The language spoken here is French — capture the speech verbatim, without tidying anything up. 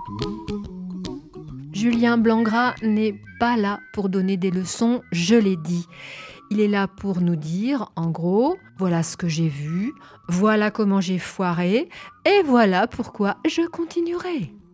Julien Blangras n'est pas là pour donner des leçons, je l'ai dit. Il est là pour nous dire, en gros, voilà ce que j'ai vu, voilà comment j'ai foiré, et voilà pourquoi je continuerai.